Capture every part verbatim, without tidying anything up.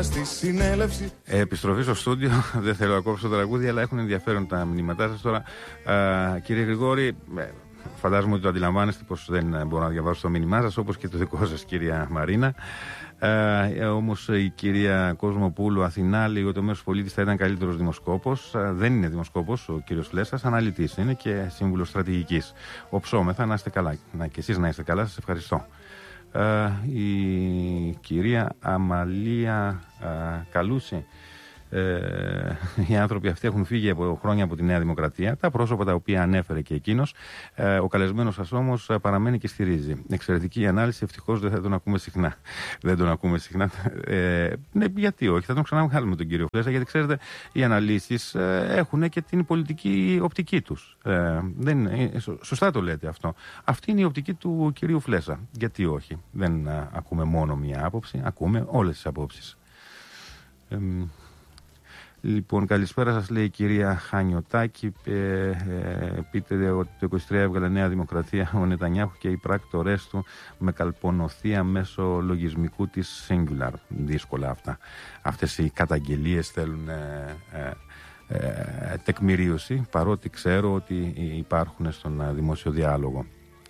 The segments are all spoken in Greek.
Στη συνέλευση. Ε, επιστροφή στο στούντιο. Δεν θέλω να κόψω το τραγούδι, αλλά έχουν ενδιαφέρον τα μηνύματά σας τώρα. Α, κύριε Γρηγόρη, φαντάζομαι ότι το αντιλαμβάνεστε πως δεν μπορώ να διαβάσω το μήνυμά σας, όπως και το δικό σας, κυρία Μαρίνα. Ε, όμως η κυρία Κοσμοπούλου Αθηνά λέει ότι ο μέσος πολίτης θα ήταν καλύτερος δημοσκόπος. Ε, δεν είναι δημοσκόπος ο κύριος Φλέσας, αναλυτής είναι και σύμβουλος στρατηγικής. Οψόμεθα, να είστε καλά. Να, και εσείς να είστε καλά, σας ευχαριστώ. Ε, η κυρία Αμαλία ε, Καλούση. Ε, οι άνθρωποι αυτοί έχουν φύγει από χρόνια από τη Νέα Δημοκρατία, τα πρόσωπα τα οποία ανέφερε και εκείνος. Ε, ο καλεσμένος σας όμως παραμένει και στηρίζει. Εξαιρετική ανάλυση, ευτυχώς δεν θα τον ακούμε συχνά. Δεν τον ακούμε συχνά. Ε, ναι, γιατί όχι, θα τον ξαναβγάλουμε τον κύριο Φλέσα, γιατί ξέρετε, οι αναλύσεις ε, έχουν και την πολιτική οπτική τους. Ε, δεν, ε, σωστά το λέτε αυτό. Αυτή είναι η οπτική του κυρίου Φλέσα. Γιατί όχι, δεν ε, ακούμε μόνο μία άποψη, ακούμε όλες τις απόψεις. Ε, Λοιπόν, καλησπέρα σας, λέει η κυρία Χανιωτάκη. Ε, ε, πείτε ότι το είκοσι τρία έβγαλε Νέα Δημοκρατία ο Νετανιάχου και οι πράκτορές του με καλπονοθεία μέσω λογισμικού της Singular. Δύσκολα αυτά. Αυτές οι καταγγελίες θέλουν ε, ε, ε, τεκμηρίωση, παρότι ξέρω ότι υπάρχουν στον δημόσιο διάλογο.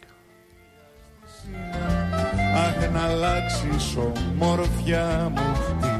Αχ, να αλλάξεις ομορφιά μου.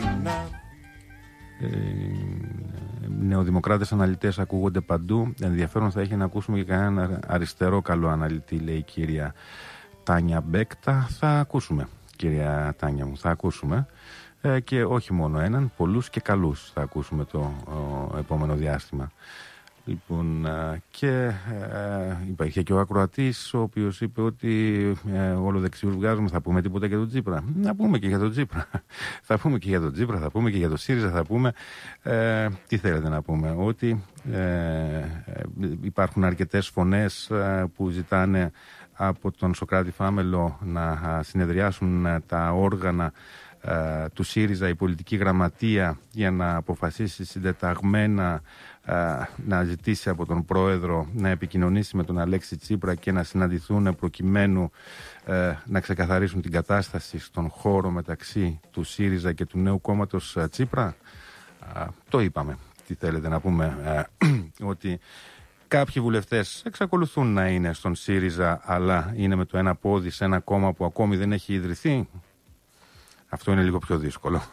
Ε, νεοδημοκράτες αναλυτές ακούγονται παντού. Ενδιαφέρον θα έχει να ακούσουμε και κανέναν αριστερό καλό αναλυτή, λέει η κυρία Τάνια Μπέκτα. Θα ακούσουμε, κυρία Τάνια μου, θα ακούσουμε. Ε, και όχι μόνο έναν, πολλούς και καλούς θα ακούσουμε το ο, επόμενο διάστημα. Λοιπόν, και ε, υπήρχε και ο ακροατής, ο οποίος είπε ότι ε, όλο δεξιούς βγάζουμε, θα πούμε τίποτα για τον Τσίπρα. Να πούμε και για τον Τσίπρα. Θα πούμε και για τον Τσίπρα, θα πούμε και για τον ΣΥΡΙΖΑ, θα πούμε. Ε, τι θέλετε να πούμε, ότι ε, υπάρχουν αρκετές φωνές ε, που ζητάνε από τον Σωκράτη Φάμελο να συνεδριάσουν τα όργανα ε, του ΣΥΡΙΖΑ, η πολιτική γραμματεία, για να αποφασίσει συντεταγμένα να ζητήσει από τον πρόεδρο να επικοινωνήσει με τον Αλέξη Τσίπρα και να συναντηθούν προκειμένου ε, να ξεκαθαρίσουν την κατάσταση στον χώρο μεταξύ του ΣΥΡΙΖΑ και του νέου κόμματος Τσίπρα. Α, το είπαμε. Τι θέλετε να πούμε, ε, ότι κάποιοι βουλευτές εξακολουθούν να είναι στον ΣΥΡΙΖΑ, αλλά είναι με το ένα πόδι σε ένα κόμμα που ακόμη δεν έχει ιδρυθεί. Αυτό είναι λίγο πιο δύσκολο.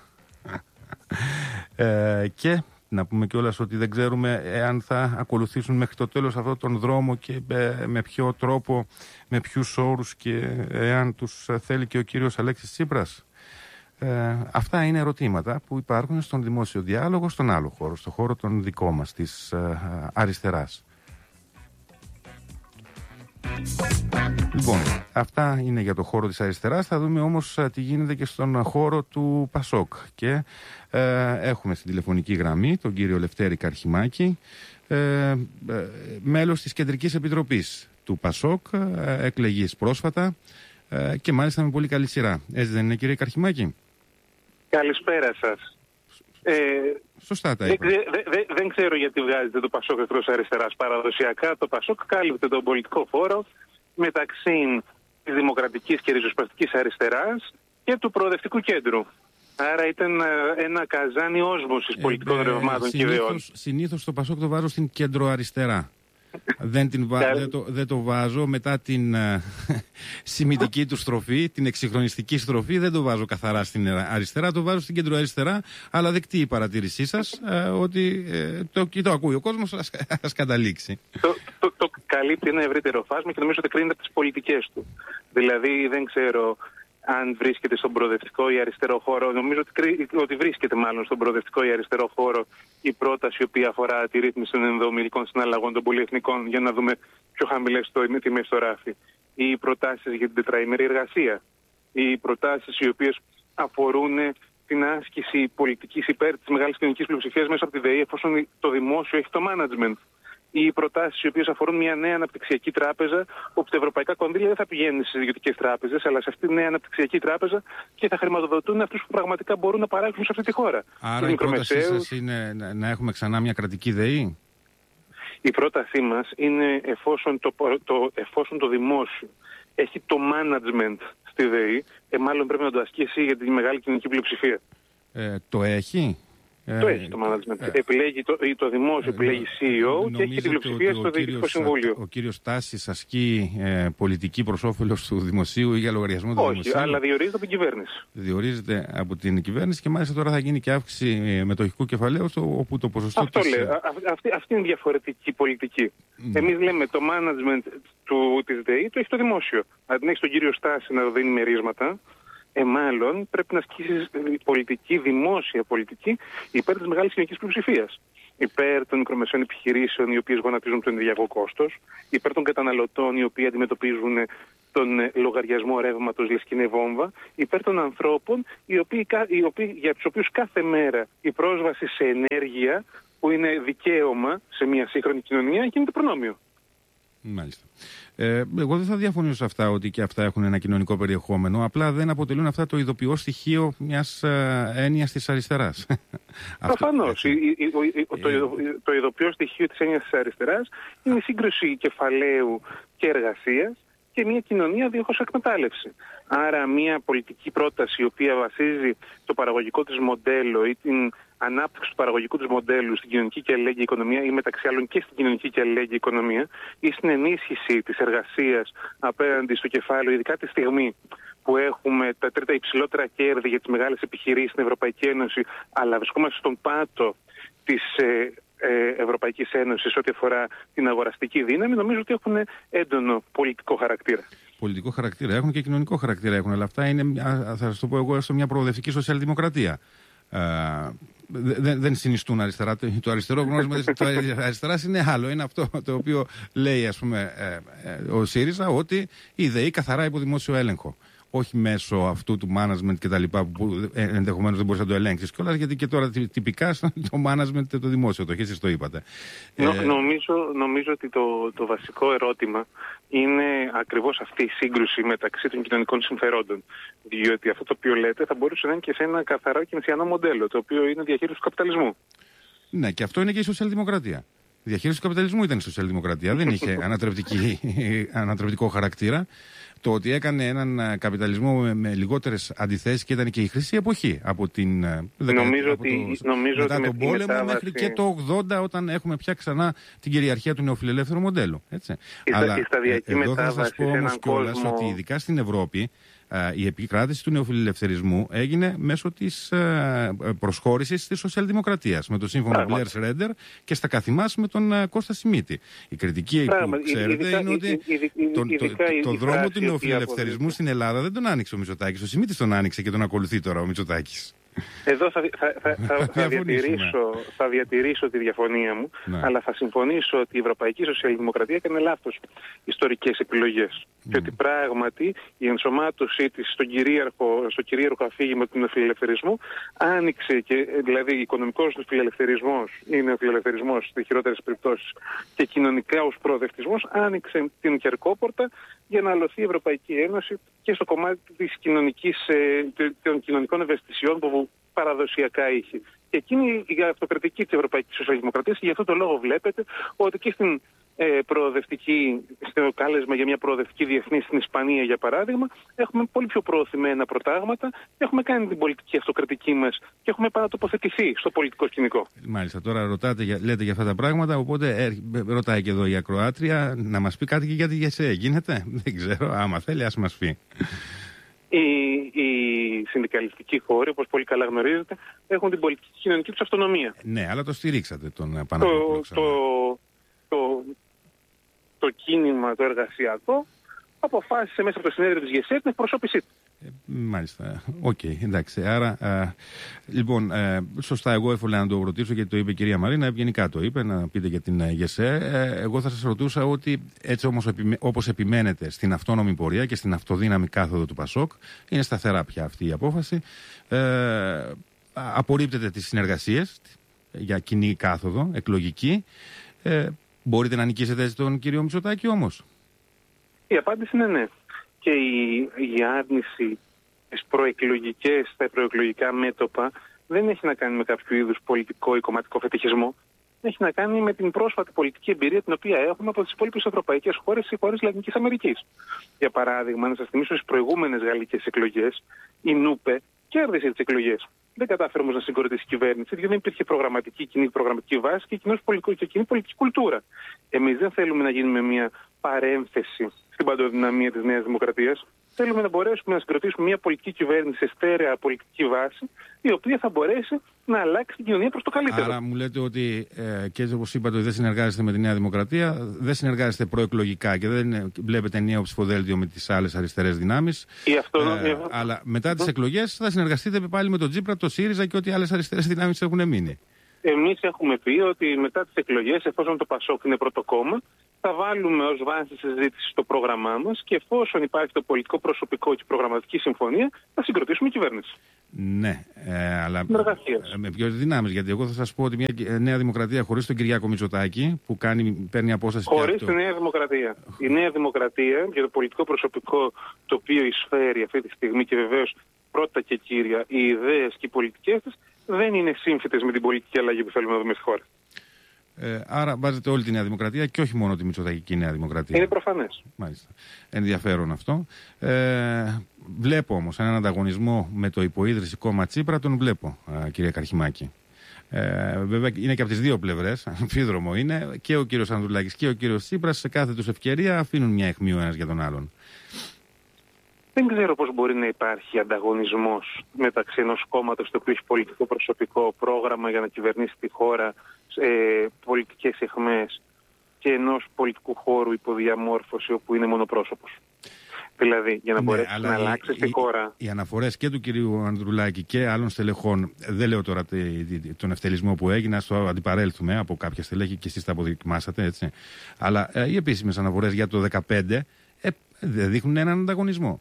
ε, και να πούμε κιόλας ότι δεν ξέρουμε εάν θα ακολουθήσουν μέχρι το τέλος αυτόν τον δρόμο και με ποιο τρόπο, με ποιους όρους και εάν τους θέλει και ο κύριος Αλέξης Τσίπρας. Ε, αυτά είναι ερωτήματα που υπάρχουν στον δημόσιο διάλογο, στον άλλο χώρο, στον χώρο των δικό μας, της ε, αριστεράς. Λοιπόν, αυτά είναι για το χώρο της αριστεράς. Θα δούμε όμως τι γίνεται και στον χώρο του Πασόκ. Και ε, έχουμε στην τηλεφωνική γραμμή τον κύριο Λευτέρη Καρχημάκη, ε, ε, μέλος της Κεντρικής Επιτροπής του Πασόκ, ε, εκλεγής πρόσφατα ε, και μάλιστα με πολύ καλή σειρά. Έτσι δεν είναι, κύριε Καρχημάκη? Καλησπέρα σας. Ε, Σωστά τα είπα. Δεν, δε, δε, δεν ξέρω γιατί βγάζετε το Πασόκ εκτός αριστεράς. Παραδοσιακά το Πασόκ κάλυπτε τον πολιτικό φόρο μεταξύ της δημοκρατικής και ριζοσπαστικής αριστεράς και του προοδευτικού κέντρου. Άρα ήταν ένα καζάνι όσμωσης πολιτικών ε, ρευμάτων και ιδεών. Συνήθως το Πασόκ το βάζω στην κέντρο-αριστερά. δεν, την βα... δεν, το, δεν το βάζω μετά την uh, σημιτική του στροφή, την εξυγχρονιστική στροφή. Δεν το βάζω καθαρά στην αριστερά, το βάζω στην κέντρο-αριστερά. Αλλά δεκτή η παρατήρησή σας uh, ότι uh, το, το ακούει ο κόσμος, ας, ας καταλήξει. Το, το, το καλύπτει ένα ευρύτερο φάσμα και νομίζω ότι κρίνεται από τις πολιτικές του. Δηλαδή δεν ξέρω αν βρίσκεται στον προοδευτικό ή αριστερό χώρο. Νομίζω ότι, ότι βρίσκεται μάλλον στον προοδευτικό ή αριστερό χώρο η πρόταση η οποία αφορά τη ρύθμιση των ενδομιλικών συναλλαγών των πολυεθνικών, για να δούμε πιο χαμηλές τιμές στο ράφι. Οι προτάσεις για την τετραήμερη εργασία. Οι προτάσεις οι οποίες αφορούν την άσκηση πολιτικής υπέρ της μεγάλης κοινωνικής πλειοψηφίας μέσα από τη ΔΕΗ, εφόσον το δημόσιο έχει το management. Οι προτάσεις οι οποίες αφορούν μια νέα αναπτυξιακή τράπεζα, όπου τα ευρωπαϊκά κονδύλια δεν θα πηγαίνουν στις ιδιωτικές τράπεζες, αλλά σε αυτή τη νέα αναπτυξιακή τράπεζα και θα χρηματοδοτούν αυτούς που πραγματικά μπορούν να παράγουν σε αυτή τη χώρα. Άρα η πρότασή σας είναι να έχουμε ξανά μια κρατική ΔΕΗ? Η πρότασή μας είναι εφόσον το, το, εφόσον το δημόσιο έχει το management στη ΔΕΗ, ε, μάλλον πρέπει να το ασκήσει για τη μεγάλη κοινωνική πλειοψηφία. Ε, το έχει. Το έχει το management. Ε, επιλέγει το, το δημόσιο, επιλέγει σι ι ο και έχει την πλειοψηφία στο Διοικητικό Συμβούλιο. Ο κύριος Τάσης ασκεί ε, πολιτική προς όφελος του δημοσίου ή για λογαριασμό του Όχι, δημοσίου. Όχι, αλλά διορίζεται από την κυβέρνηση. Διορίζεται από την κυβέρνηση και μάλιστα τώρα θα γίνει και αύξηση μετοχικού κεφαλαίου, όπου το ποσοστό. Αυτό της... λέω. Α, αυτή, αυτή είναι η διαφορετική πολιτική. Mm. Εμείς λέμε το management του, της ΔΕΗ το έχει το δημόσιο. Αν έχει τον κύριο Στάση να δίνει μερίσματα, Ε, μάλλον πρέπει να ασκήσει πολιτική, δημόσια πολιτική, υπέρ της μεγάλης κοινωνικής πλειοψηφίας. Υπέρ των μικρομεσαίων επιχειρήσεων, οι οποίες γονατίζουν το ενεργειακό κόστος, υπέρ των καταναλωτών, οι οποίοι αντιμετωπίζουν τον λογαριασμό ρεύματος λες και είναι βόμβα, υπέρ των ανθρώπων, οι οποίοι, οι οποίοι, για τους οποίους κάθε μέρα η πρόσβαση σε ενέργεια, που είναι δικαίωμα σε μια σύγχρονη κοινωνία, γίνεται προνόμιο. Μάλιστα. Ε, εγώ δεν θα διαφωνήσω σε αυτά ότι και αυτά έχουν ένα κοινωνικό περιεχόμενο. Απλά δεν αποτελούν αυτά το ειδοποιό στοιχείο μιας ε, έννοιας της αριστεράς. Προφανώς. Το, το ειδοποιό στοιχείο της έννοιας της αριστεράς είναι η σύγκρουση κεφαλαίου και εργασίας και μια κοινωνία δίχως εκμετάλλευση. Άρα μια πολιτική πρόταση η οποία βασίζει το παραγωγικό της μοντέλο ή την ανάπτυξη του παραγωγικού της μοντέλου στην κοινωνική και αλληλέγγυη οικονομία ή μεταξύ άλλων και στην κοινωνική και αλληλέγγυη οικονομία ή στην ενίσχυση της εργασίας απέναντι στο κεφάλαιο, ειδικά τη στιγμή που έχουμε τα τρίτα υψηλότερα κέρδη για τις μεγάλες επιχειρήσεις στην Ευρωπαϊκή Ένωση, αλλά βρισκόμαστε στον πάτο της ε, ε, Ευρωπαϊκής Ένωσης ό,τι αφορά την αγοραστική δύναμη, νομίζω ότι έχουν έντονο πολιτικό χαρακτήρα. Πολιτικό χαρακτήρα έχουν και κοινωνικό χαρακτήρα έχουν, αλλά αυτά είναι, θα σας το πω εγώ, στο μια προοδευτική σοσιαλδημοκρατία. Uh, δεν, δεν συνιστούν αριστερά. Το αριστερό γνώρισμα της αριστεράς είναι άλλο. Είναι αυτό το οποίο λέει, ας πούμε, ε, ε, ο ΣΥΡΙΖΑ, ότι η ΔΕΗ καθαρά υπό δημόσιο έλεγχο. Όχι μέσω αυτού του management και τα λοιπά που ενδεχομένως δεν μπορείς να το ελέγξεις κιόλας, γιατί και τώρα τυπικά το management το δημόσιο το έχει, εσείς το είπατε. Νο, ε... νομίζω, νομίζω ότι το, το βασικό ερώτημα είναι ακριβώς αυτή η σύγκρουση μεταξύ των κοινωνικών συμφερόντων. Διότι αυτό το οποίο λέτε θα μπορούσε να είναι και σε ένα καθαρά κινησιανό μοντέλο, το οποίο είναι διαχείριση του καπιταλισμού. Ναι, και αυτό είναι και η σοσιαλδημοκρατία. Η διαχείριση του καπιταλισμού ήταν η σοσιαλδημοκρατία, δεν είχε ανατρεπτικό χαρακτήρα. Το ότι έκανε έναν καπιταλισμό με, με λιγότερες αντιθέσεις και ήταν και η χρυσή εποχή από την νομίζω από ότι, το, νομίζω μετά ότι τον πόλεμο μετάβαση... μέχρι και το ογδόντα, όταν έχουμε πια ξανά την κυριαρχία του νεοφιλελεύθερου μοντέλου. Έτσι. Η, Αλλά η σταδιακή εδώ θα σας πω όμως κιόλας κόσμο... ότι ειδικά στην Ευρώπη η επικράτηση του νεοφιλελευθερισμού έγινε μέσω της προσχώρησης της σοσιαλδημοκρατίας με το σύμφωνο Μπλερ Σρέντερ και στα καθημάς με τον Κώστα Σιμίτη. Η κριτική που ξέρετε ειδικά, είναι ότι τον, το, το, το δρόμο του νεοφιλελευθερισμού στην Ελλάδα δεν τον άνοιξε ο Μητσοτάκης. Ο Σιμίτης τον άνοιξε και τον ακολουθεί τώρα ο Μητσοτάκης. Εδώ θα, θα, θα, θα, θα, διατηρήσω, θα διατηρήσω τη διαφωνία μου, ναι. Αλλά θα συμφωνήσω ότι η Ευρωπαϊκή Σοσιαλδημοκρατία έκανε λάθος ιστορικές επιλογές. Mm. Και ότι πράγματι η ενσωμάτωσή της στον κυρίαρχο, στο κυρίαρχο αφήγημα του νεοφιλελευθερισμού άνοιξε, και, δηλαδή οικονομικός νεοφιλελευθερισμός ή νεοφιλελευθερισμός στις χειρότερες περιπτώσεις και κοινωνικά ως προοδευτισμός άνοιξε την κερκόπορτα για να αλωθεί η Ευρωπαϊκή Ένωση και στο κομμάτι της κοινωνικής, των κοινωνικών ευαισθησιών που παραδοσιακά είχε. Και εκείνη η αυτοκρατική της Ευρωπαϊκής Σοσιαλδημοκρατίας, και γι' αυτό το λόγο βλέπετε ότι και στην ε, προοδευτική, στο κάλεσμα για μια προοδευτική διεθνή στην Ισπανία, για παράδειγμα, έχουμε πολύ πιο προωθημένα προτάγματα, έχουμε κάνει την πολιτική αυτοκρατική μας και έχουμε παρατοποθετηθεί στο πολιτικό σκηνικό. Μάλιστα, τώρα ρωτάτε, λέτε για αυτά τα πράγματα, οπότε ε, ρωτάει και εδώ η ακροάτρια να μας πει κάτι και για τη ΓΕΣΕ. Γίνεται? Δεν ξέρω, άμα θέλει ας μας πει. Οι, οι συνδικαλιστικοί χώροι, όπως πολύ καλά γνωρίζετε, έχουν την πολιτική και κοινωνική τους αυτονομία. Ναι, αλλά το στηρίξατε τον Παναγιώτο. Το, το, το, το κίνημα, το εργασιακό, αποφάσισε μέσα από το συνέδριο της ΓΕΣΕ την εκπροσώπησή του. Ε, μάλιστα. Οκ, okay, εντάξει. Άρα, α, λοιπόν, ε, σωστά, εγώ ήθελα να το ρωτήσω γιατί το είπε η κυρία Μαρίνα, ευγενικά το είπε, να πείτε για την ΓΕΣΕ. Ε, εγώ θα σας ρωτούσα ότι έτσι όμως επιμέ, όπως επιμένετε στην αυτόνομη πορεία και στην αυτοδύναμη κάθοδο του ΠΑΣΟΚ, είναι σταθερά πια αυτή η απόφαση. Ε, απορρίπτετε τις συνεργασίες για κοινή κάθοδο, εκλογική. Ε, μπορείτε να νικήσετε έτσι τον κύριο Μητσοτάκη όμως? Η απάντηση είναι ναι. Και η, η άρνηση στις προεκλογικές, στα προεκλογικά μέτωπα δεν έχει να κάνει με κάποιο είδους πολιτικό ή κομματικό φετιχισμό. Έχει να κάνει με την πρόσφατη πολιτική εμπειρία την οποία έχουμε από τις υπόλοιπες ευρωπαϊκές χώρες ή χώρες Λατινικής Αμερικής. Για παράδειγμα, να σας θυμίσω στις προηγούμενες γαλλικές εκλογές, η Νούπε κέρδισε τις εκλογές. Δεν κατάφερε όμως να συγκροτήσει κυβέρνηση, γιατί δεν υπήρχε προγραμματική, κοινή προγραμματική βάση και, και κοινή πολιτική κουλτούρα. Εμείς δεν θέλουμε να γίνουμε μια παρένθεση στην παντοδυναμία της Νέας Δημοκρατίας. Θέλουμε να μπορέσουμε να συγκροτήσουμε μια πολιτική κυβέρνηση σε στέρεα πολιτική βάση, η οποία θα μπορέσει να αλλάξει την κοινωνία προς το καλύτερο. Άρα μου λέτε ότι ε, και όπως είπατε ότι δεν συνεργάζεστε με τη Νέα Δημοκρατία, δεν συνεργάζεστε προεκλογικά και δεν βλέπετε νέο ψηφοδέλτιο με τις άλλες αριστερές δυνάμεις. Αυτό, ε, ε, αλλά μετά τις εκλογές θα συνεργαστείτε πάλι με τον Τσίπρα, το ΣΥΡΙΖΑ και ό,τι άλλες αριστερές δυνάμεις έχουν μείνει. Εμείς έχουμε πει ότι μετά τις εκλογές, εφόσον το ΠΑΣΟΚ είναι πρώτο κόμμα, θα βάλουμε ως βάση συζήτηση στο πρόγραμμά μας και εφόσον υπάρχει το πολιτικό προσωπικό και η προγραμματική συμφωνία, θα συγκροτήσουμε κυβέρνηση. Ναι, ε, αλλά ε, με ποιες δυνάμεις, γιατί εγώ θα σας πω ότι μια Νέα Δημοκρατία χωρίς τον Κυριάκο Μητσοτάκη, που κάνει, παίρνει απόσταση... Χωρίς τη Νέα Δημοκρατία. Η Νέα Δημοκρατία και το πολιτικό προσωπικό το οποίο εισφέρει αυτή τη στιγμή και βεβαίως πρώτα και κύρια οι ιδέες και οι πολιτικές της, δεν είναι σύμφυτες με την πολιτική αλλαγή που θέλουμε να δούμε στη χώρα. Ε, άρα βάζετε όλη τη Νέα Δημοκρατία και όχι μόνο τη Μητσοτακική Νέα Δημοκρατία. Είναι προφανές. Μάλιστα. Ενδιαφέρον αυτό. Ε, βλέπω όμως έναν ανταγωνισμό με το υποίδρυση κόμμα Τσίπρα, τον βλέπω, α, κυρία Καρχιμάκη. Ε, βέβαια είναι και από τις δύο πλευρές, αμφίδρομο είναι, και ο κύριος Ανδρουλάκης και ο κύριος Τσίπρας σε κάθε τους ευκαιρία αφήνουν μια αιχμή ο ένας για τον άλλον. Δεν ξέρω πώς μπορεί να υπάρχει ανταγωνισμός μεταξύ ενός κόμματος το οποίο έχει πολιτικό προσωπικό, πρόγραμμα για να κυβερνήσει τη χώρα, ε, πολιτικές αιχμές και ενός πολιτικού χώρου υποδιαμόρφωση όπου είναι μονοπρόσωπος. Δηλαδή, για να ναι, μπορέσει να αλλάξει τη χώρα. Οι αναφορές και του κυρίου Ανδρουλάκη και άλλων στελεχών, δεν λέω τώρα τον ευτελισμό που έγινε, στο αντιπαρέλθουμε από κάποια στελέχη και εσείς τα αποδοκιμάσατε, έτσι. Αλλά ε, οι επίσημες αναφορές για το δύο χιλιάδες δεκαπέντε ε, δεν δείχνουν έναν ανταγωνισμό.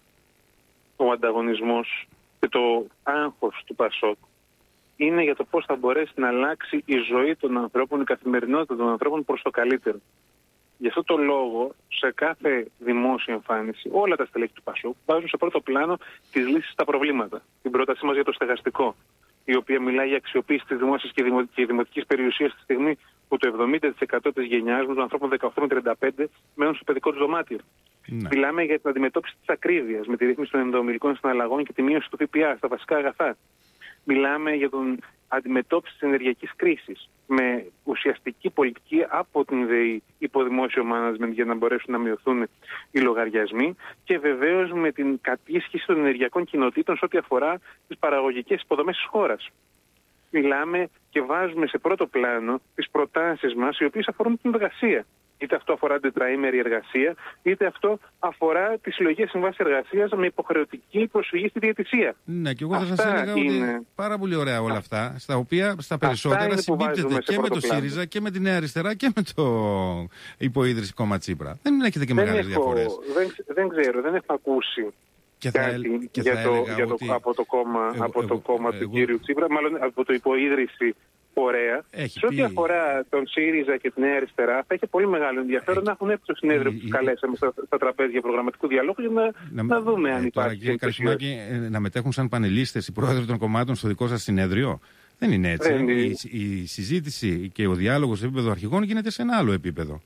Ο ανταγωνισμός και το άγχος του ΠΑΣΟΚ είναι για το πώς θα μπορέσει να αλλάξει η ζωή των ανθρώπων, η καθημερινότητα των ανθρώπων προς το καλύτερο. Γι' αυτό το λόγο, σε κάθε δημόσια εμφάνιση, όλα τα στελέχη του ΠΑΣΟΚ βάζουν σε πρώτο πλάνο τις λύσεις στα προβλήματα. Την πρότασή μας για το στεγαστικό, η οποία μιλάει για αξιοποίηση της δημόσιας και, δημο... και δημοτικής περιουσίας στη στιγμή που το εβδομήντα τοις εκατό της γενιάς μας, των ανθρώπων δεκαοκτώ με τριάντα πέντε, μένουν στο παιδικό του δωμάτιο. Ναι. Μιλάμε για την αντιμετώπιση της ακρίβειας με τη ρύθμιση των ενδομιλικών συναλλαγών και τη μείωση του ΦΠΑ στα βασικά αγαθά. Μιλάμε για την αντιμετώπιση της ενεργειακής κρίσης με ουσιαστική πολιτική από την ΔΕΗ υποδημόσιο management για να μπορέσουν να μειωθούν οι λογαριασμοί και βεβαίως με την κατήσχηση των ενεργειακών κοινοτήτων σε ό,τι αφορά τις παραγωγικές υποδομές της χώρας. Μιλάμε και βάζουμε σε πρώτο πλάνο τις προτάσεις μας οι οποίες αφορούν την εργασία. Είτε αυτό αφορά την τετραήμερη εργασία, είτε αυτό αφορά τις συλλογικές συμβάσεις εργασίας με υποχρεωτική προσφυγή στη διαιτησία. Ναι, και εγώ θα σας έλεγα είναι... ότι πάρα πολύ ωραία όλα αυτά, στα οποία στα περισσότερα συμπίπτεται και με το ΣΥΡΙΖΑ και με τη Νέα Αριστερά και με το υποίδρυση κόμμα Τσίπρα. Δεν έχετε και μεγάλες διαφορές. Δεν, δεν ξέρω, δεν έχω ακούσει. Και θα, κάτι και για θα το, για το, ότι... από το κόμμα, εγώ, από το εγώ, κόμμα εγώ, του κύριου Τσίπρα, μάλλον από το υποίδρυση φορέα. Σε ό,τι πει... αφορά τον ΣΥΡΙΖΑ και τη Νέα Αριστερά, θα έχει πολύ μεγάλο ενδιαφέρον έχει... να έχουν έρθει στο συνέδριο που του καλέσαμε στα, στα τραπέζια προγραμματικού διαλόγου για να, να, να δούμε αν ε, υπάρχει. Κύριε Καρχιμάκη, να μετέχουν σαν πανελίστες οι πρόεδροι των κομμάτων στο δικό σας συνέδριο. Δεν είναι έτσι. Δεν είναι. Η, η συζήτηση και ο διάλογος σε επίπεδο αρχηγών γίνεται σε ένα άλλο επίπεδο.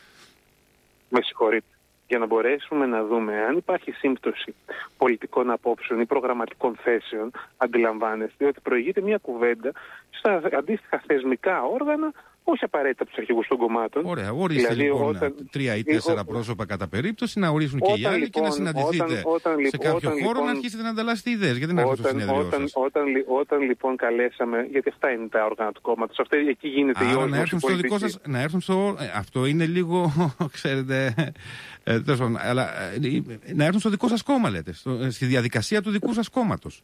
Με συγχωρείτε. Για να μπορέσουμε να δούμε αν υπάρχει σύμπτωση πολιτικών απόψεων ή προγραμματικών θέσεων, αντιλαμβάνεστε ότι προηγείται μια κουβέντα στα αντίστοιχα θεσμικά όργανα, όχι απαραίτητα από τους αρχηγούς των κομμάτων. Ωραία, ορίστε δηλαδή, λοιπόν όταν... τρία ή τέσσερα πρόσωπα κατά περίπτωση, να ορίσουν και οι άλλοι λοιπόν, και να συναντηθείτε όταν, όταν, σε κάποιο όταν, χώρο λοιπόν, να αρχίσετε να ανταλλάσσετε ιδέες. Γιατί να έρθουν στο συνέδριό όταν, σας. Όταν, όταν, όταν λοιπόν καλέσαμε, γιατί αυτά είναι τα όργανα του κόμματος, αυτά, εκεί γίνεται Άρα, η όρμηση να έρθουν στο δικό σας, να έρθουν στο... Αυτό είναι λίγο, ξέρετε, ε, τόσο, αλλά, ε, να έρθουν στο δικό σας κόμμα, λέτε, στο, στη διαδικασία του δικού σας κόμματος.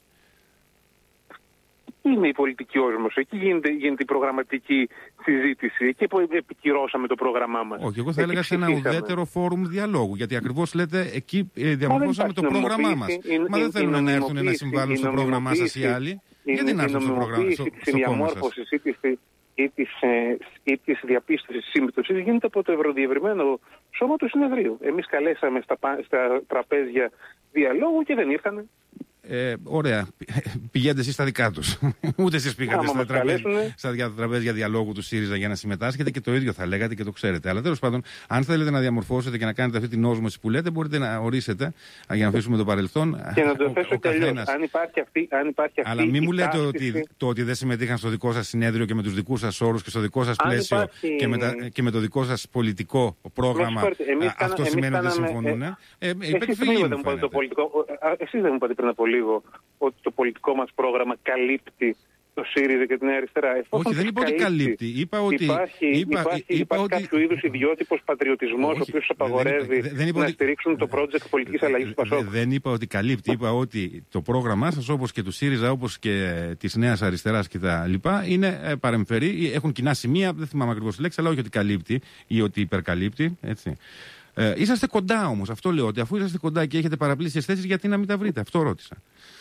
Είναι η πολιτική όσμωση. Εκεί γίνεται, γίνεται η προγραμματική συζήτηση. Εκεί που επικυρώσαμε το πρόγραμμά μας. Όχι, εγώ θα έλεγα σε ένα ουδέτερο φόρουμ διαλόγου. Γιατί ακριβώς λέτε εκεί ε, διαμορφώσαμε το πρόγραμμά μας. Είναι, Μα δεν θέλουν να έρθουν να συμβάλλουν στο πρόγραμμά σας οι άλλοι. Γιατί να έρθουν στο πρόγραμμα στο, στο κόμμα σας. Ή της, ή της διαπίστωσης σύμπτωσης γίνεται από το ευρωδιευρυμένο σώμα του συνεδρίου. Εμείς καλέσαμε στα, στα τραπέζια διαλόγου και δεν ήρθανε. Ε, ωραία. Πηγαίνετε εσείς στα δικά τους. Ούτε εσείς πήγατε στα τραπέζια, στα τραπέζια διαλόγου του ΣΥΡΙΖΑ για να συμμετάσχετε και το ίδιο θα λέγατε και το ξέρετε. Αλλά τέλος πάντων, αν θέλετε να διαμορφώσετε και να κάνετε αυτή την όσμωση που λέτε, μπορείτε να ορίσετε για να αφήσουμε το παρελθόν. Και να το θέσω τελείως. Αν υπάρχει αυτή, αν υπάρχει αυτή. Αλλά μην μου λέτε ότι, το ότι δεν συμμετείχαν στο δικό σας συνέδριο και με τους δικούς σας όρους και στο δικό σας πλαίσιο υπάρχει... και, με τα, και με το δικό σας πολιτικό πρόγραμμα. Εμείς αυτό κάνα, σημαίνει ότι δεν συμφωνούν. Ε, ε, Εσείς δεν μου είπατε πριν από λίγο ότι το πολιτικό μας πρόγραμμα καλύπτει το ΣΥΡΙΖΑ και την αριστερά. Εφόσον όχι, δεν είπα ότι καλύπτει. Είπα ότι υπάρχει, είπα, υπάρχει, είπα υπάρχει ότι... κάποιο είδους ιδιότυπος πατριωτισμός ο οποίος απαγορεύει δεν, δεν να ότι... στηρίξουν το project πολιτικής αλλαγής του ΠΑΣΟΚ. Δεν είπα ότι καλύπτει. Είπα ότι το πρόγραμμά σας, όπως και του ΣΥΡΙΖΑ, όπως και της Νέας Αριστεράς και τα λοιπά, είναι παρεμφερή, έχουν κοινά σημεία, δεν θυμάμαι ακριβώς τη λέξη, αλλά όχι ότι καλύπτει ή ότι υπερκαλύπτει. Έτσι. Ε, είσαστε κοντά όμως, αυτό λέω, ότι αφού είσαστε κοντά και έχετε παραπλήσιες θέσεις, γιατί να μην τα βρείτε, αυτό ρώτησα.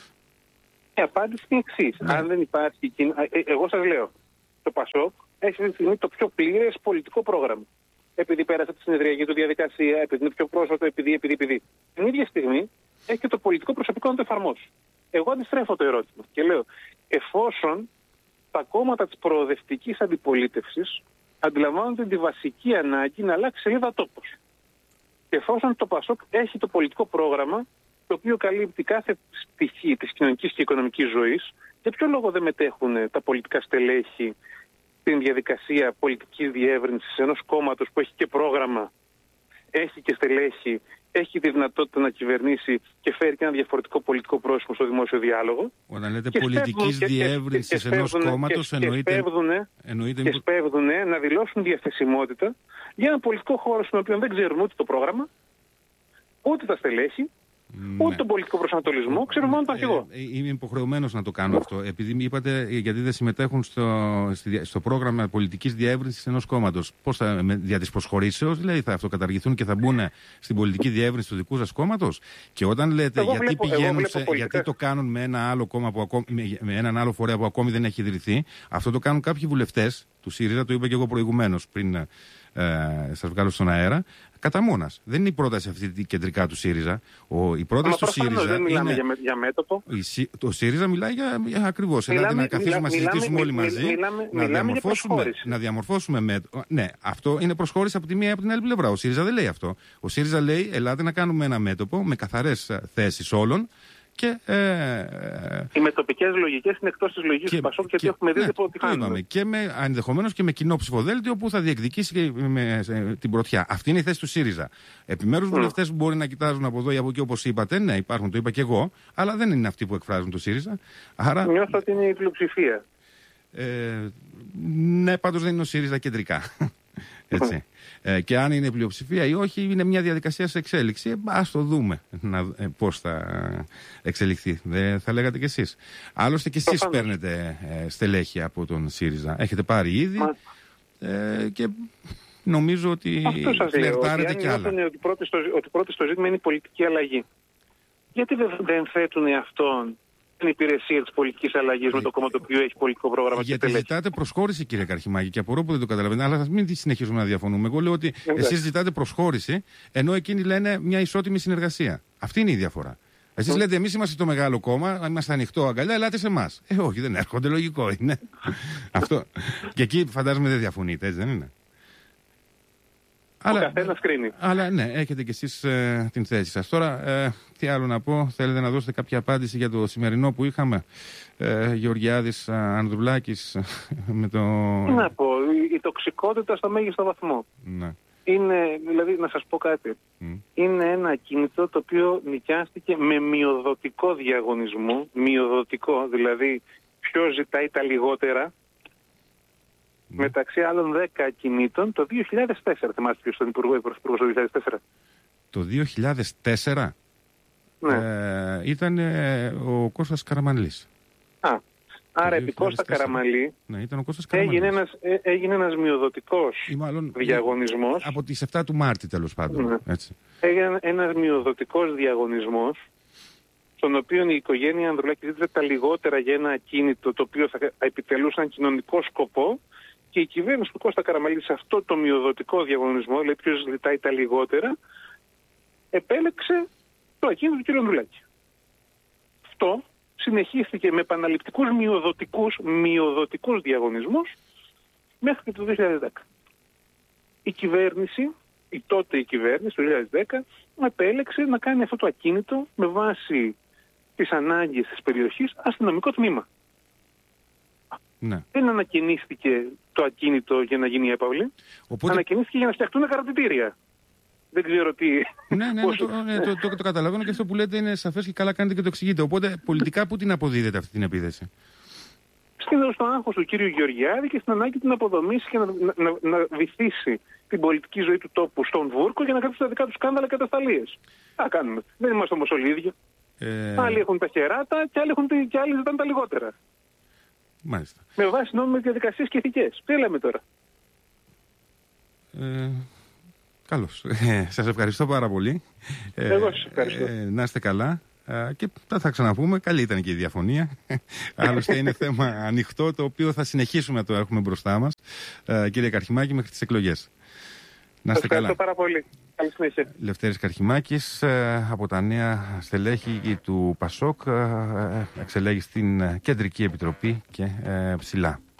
Η απάντηση είναι εξής. Ναι. Αν δεν υπάρχει. Ε, εγώ σας λέω, το ΠΑΣΟΚ έχει αυτή τη στιγμή το πιο πλήρες πολιτικό πρόγραμμα. Επειδή πέρασε τη συνεδριακή του διαδικασία, επειδή είναι πιο πρόσφατο, επειδή, επειδή, επειδή. Την ίδια στιγμή έχει και το πολιτικό προσωπικό να το εφαρμόσει. Εγώ αντιστρέφω το ερώτημα και λέω, εφόσον τα κόμματα της προοδευτικής αντιπολίτευσης αντιλαμβάνονται τη βασική ανάγκη να αλλάξει σελίδα τόπος. Και εφόσον το ΠΑΣΟΚ έχει το πολιτικό πρόγραμμα, το οποίο καλύπτει κάθε πτυχή της κοινωνικής και οικονομικής ζωής, για ποιο λόγο δεν μετέχουν τα πολιτικά στελέχη στην διαδικασία πολιτικής διεύρυνσης ενός κόμματος που έχει και πρόγραμμα, έχει και στελέχη, έχει τη δυνατότητα να κυβερνήσει και φέρει και ένα διαφορετικό πολιτικό πρόσωπο στο δημόσιο διάλογο. Όταν λέτε πολιτικής διεύρυνσης ενός κόμματος, εννοείται... Και σπέβδουν να δηλώσουν διαθεσιμότητα για ένα πολιτικό χώρο στον οποίο δεν ξέρουν ούτε το πρόγραμμα, ούτε τα στελέχη, ούτε ναι. τον πολιτικό προσανατολισμό, ξέρω μόνο τον αρχηγό. Ε, είμαι υποχρεωμένος να το κάνω αυτό. Επειδή είπατε γιατί δεν συμμετέχουν στο, στο πρόγραμμα πολιτικής διεύρυνσης ενός κόμματος. Πώς θα, με, δια της προσχωρήσεως, δηλαδή θα αυτοκαταργηθούν και θα μπουν στην πολιτική διεύρυνση του δικού σας κόμματος. Και όταν λέτε εγώ γιατί βλέπω, πηγαίνουν, σε, γιατί το κάνουν με, ένα άλλο κόμμα που ακόμη, με, με έναν άλλο φορέα που ακόμη δεν έχει ιδρυθεί, αυτό το κάνουν κάποιοι βουλευτές του ΣΥΡΙΖΑ, το είπα και εγώ προηγουμένως πριν ε, σας βγάλω στον αέρα. Κατά μόνας. Δεν είναι η πρόταση αυτή κεντρικά του ΣΥΡΙΖΑ. Ο, η πρόταση του ΣΥΡΙΖΑ. Δεν μιλάμε είναι... για, για μέτωπο. Η, το ΣΥΡΙΖΑ μιλάει για, για ακριβώς. Μιλάμε, να καθίσουμε να συζητήσουμε όλοι μαζί. Μιλάμε, να, μιλάμε διαμορφώσουμε, να διαμορφώσουμε μέτωπο. Ναι, αυτό είναι προσχώρηση από τη μία ή από την άλλη πλευρά. Ο ΣΥΡΙΖΑ δεν λέει αυτό. Ο ΣΥΡΙΖΑ λέει: ελάτε να κάνουμε ένα μέτωπο με καθαρές θέσεις όλων. Και, ε, ε, οι μετοπικές λογικές είναι εκτός της λογικής του ΠΑΣΟΚ, γιατί έχουμε δει ότι κάνουμε. Και με, ενδεχομένως και με κοινό ψηφοδέλτιο που θα διεκδικήσει και με, με, την πρωτιά. Αυτή είναι η θέση του ΣΥΡΙΖΑ. Επιμέρους mm. βουλευτές που μπορεί να κοιτάζουν από εδώ ή από εκεί, όπως είπατε, ναι, υπάρχουν, το είπα και εγώ, αλλά δεν είναι αυτοί που εκφράζουν το ΣΥΡΙΖΑ. Άρα, νιώθω ότι είναι η πλειοψηφία. Ε, ναι, πάντως δεν είναι ο ΣΥΡΙΖΑ κεντρικά. Έτσι. Ε, και αν είναι πλειοψηφία ή όχι, είναι μια διαδικασία σε εξέλιξη. Ε, ας το δούμε να, ε, πώς θα εξελιχθεί. Δεν θα λέγατε κι εσείς. Άλλωστε κι εσείς παίρνετε ε, στελέχη από τον ΣΥΡΙΖΑ. Έχετε πάρει ήδη ε, και νομίζω ότι φλερτάρετε κι άλλα. Ότι πρώτο στο, ότι πρώτο στο ζήτημα είναι η πολιτική αλλαγή. Γιατί δεν, δεν θέτουν αυτόν την υπηρεσία της πολιτικής αλλαγής με το κόμμα το οποίο έχει πολιτικό πρόγραμμα? Γιατί ζητάτε προσχώρηση, κύριε Καρχημάκη, και απορώ που δεν το καταλαβαίνετε. Αλλά ας μην συνεχίσουμε να διαφωνούμε. Εγώ λέω ότι εσείς ζητάτε προσχώρηση, ενώ εκείνοι λένε μια ισότιμη συνεργασία. Αυτή είναι η διαφορά. Εσείς mm. λέτε, εμείς είμαστε το μεγάλο κόμμα, είμαστε ανοιχτό αγκαλιά, ελάτε σε εμάς. Ε, όχι, δεν έρχονται, λογικό είναι. Αυτό. Και εκεί φαντάζομαι δεν διαφωνείτε, έτσι δεν είναι? Αλλά, καθένας κρίνει. Αλλά ναι, έχετε κι εσείς ε, την θέση σας. Τώρα, ε, τι άλλο να πω, θέλετε να δώσετε κάποια απάντηση για το σημερινό που είχαμε, ε, Γεωργιάδης Ανδρουλάκης με το... Τι να πω, η, η τοξικότητα στο μέγιστο βαθμό. Ναι. Είναι, δηλαδή, να σας πω κάτι, mm. είναι ένα ακίνητο το οποίο νοικιάστηκε με μειοδοτικό διαγωνισμό, μειοδοτικό, δηλαδή ποιος ζητάει τα λιγότερα, μεταξύ άλλων δέκα ακινήτων το δύο χιλιάδες τέσσερα. Θυμάστε ποιος ήταν υπουργός το δύο χιλιάδες τέσσερα? Το δύο χιλιάδες τέσσερα ναι. ε, ήταν ε, ο Κώστας Καραμανλής. Α, άρα επί Κώστα Καραμανλή ναι, ήταν ο Κώστας έγινε ένας, ε, έγινε ένας μειοδοτικός μάλλον, διαγωνισμός. Από τις εφτά του Μάρτη τέλος πάντων. Ναι. Έτσι. Έγινε ένας μειοδοτικός διαγωνισμός στον οποίο η οικογένεια Ανδρουλάκη ζήτησε τα λιγότερα για ένα ακίνητο το οποίο θα επιτελούσε έναν κοινωνικό σκοπό. Και η κυβέρνηση του Κώστα Καραμανλή σε αυτό το μειοδοτικό διαγωνισμό, δηλαδή ποιος ζητάει τα λιγότερα, επέλεξε το ακίνητο του κ. Ανδρουλάκη. αυτό συνεχίστηκε με επαναληπτικούς μειοδοτικούς, μειοδοτικούς διαγωνισμούς μέχρι και το δύο χιλιάδες δέκα. Η κυβέρνηση, η τότε η κυβέρνηση, το δύο χιλιάδες δέκα, επέλεξε να κάνει αυτό το ακίνητο με βάση τις ανάγκες της περιοχής αστυνομικό τμήμα. Ναι. Δεν ανακαινίστηκε το ακίνητο για να γίνει έπαυλη. Οπότε... Ανακαινίστηκε για να φτιαχτούν καρατιτήρια. Δεν ξέρω τι. Ναι, ναι, πόσο... ναι, το, ναι το, το, το καταλαβαίνω και αυτό που λέτε είναι σαφές και καλά κάνετε και το εξηγείτε. Οπότε πολιτικά πού την αποδίδετε αυτή την επίθεση? Στο άγχος του κύριου Γεωργιάδη και στην ανάγκη του να αποδομήσει και να, να, να βυθίσει την πολιτική ζωή του τόπου στον Βούρκο για να κρατήσει τα δικά του σκάνδαλα και ατασταλίες. Τι κάνουμε. Δεν είμαστε όμως όλοι ίδιοι. Ε... Άλλοι έχουν τα χεράτα και άλλοι, έχουν, και άλλοι ζητάνε τα λιγότερα. Μάλιστα. Με βάση νόμιμες διαδικασίες και ηθικές. Τι λέμε τώρα? Ε... Καλώς. Ε, σας ευχαριστώ πάρα πολύ. Εγώ σας ευχαριστώ. Ε, να είστε καλά. Και θα, θα ξαναπούμε. Καλή ήταν και η διαφωνία. Άλλωστε είναι θέμα ανοιχτό, το οποίο θα συνεχίσουμε να το έχουμε μπροστά μας, κύριε Καρχιμάκη, μέχρι τις εκλογές. Να είστε καλά. Ευχαριστώ πάρα πολύ. Καλή συνέχεια. Λευτέρης Καρχιμάκης, από τα νέα στελέχη του ΠΑΣΟΚ, εξελέγει στην Κεντρική Επιτροπή και ψηλά.